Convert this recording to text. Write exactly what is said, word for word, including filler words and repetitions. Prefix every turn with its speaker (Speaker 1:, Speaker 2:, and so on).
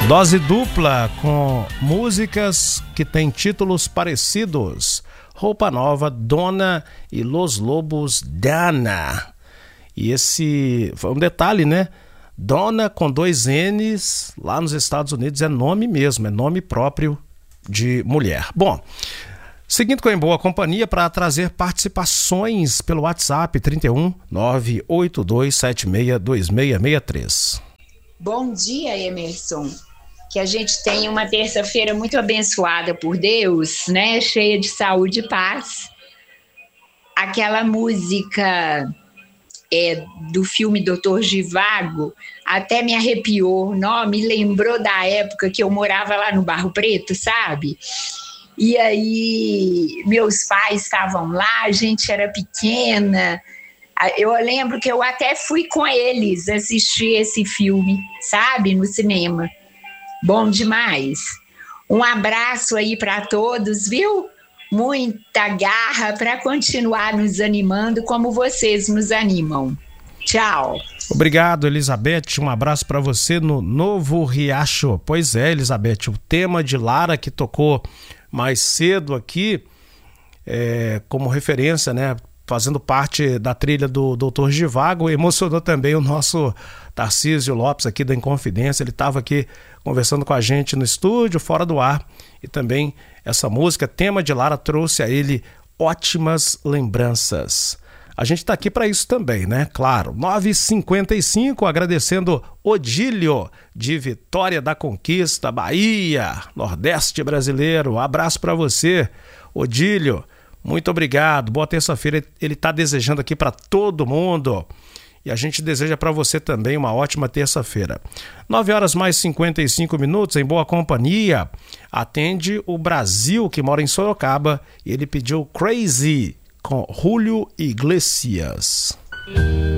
Speaker 1: Dose dupla com músicas que têm títulos parecidos. Roupa Nova, Dona e Los Lobos, Dana. E esse foi um detalhe, né? Dona com dois N's, lá nos Estados Unidos é nome mesmo, é nome próprio de mulher. Bom, seguindo com Em Boa Companhia para trazer participações pelo WhatsApp trinta e um, nove oito dois sete seis dois seis seis três.
Speaker 2: Bom dia, Emerson. Que a gente tenha uma terça-feira muito abençoada por Deus, né? Cheia de saúde e paz. Aquela música é, do filme Doutor Zhivago até me arrepiou, não? Me lembrou da época que eu morava lá no Barro Preto, sabe? E aí meus pais estavam lá, a gente era pequena. Eu lembro que eu até fui com eles assistir esse filme, sabe? No cinema. Bom demais. Um abraço aí para todos, viu? Muita garra para continuar nos animando como vocês nos animam. Tchau.
Speaker 1: Obrigado, Elizabeth. Um abraço para você no Novo Riacho. Pois é, Elizabeth, o tema de Lara que tocou mais cedo aqui, é, como referência, né? Fazendo parte da trilha do doutor Zhivago, emocionou também o nosso Tarcísio Lopes aqui da Inconfidência. Ele estava aqui conversando com a gente no estúdio, fora do ar, e também essa música, tema de Lara, trouxe a ele ótimas lembranças. A gente está aqui para isso também, né? Claro, nove e cinquenta e cinco, agradecendo Odílio, de Vitória da Conquista, Bahia, Nordeste brasileiro. Um abraço para você, Odílio. Muito obrigado, boa terça-feira. Ele está desejando aqui para todo mundo e a gente deseja para você também uma ótima terça-feira. nove horas mais cinquenta e cinco minutos, Em Boa Companhia. Atende o Brasil, que mora em Sorocaba, e ele pediu Crazy com Julio Iglesias.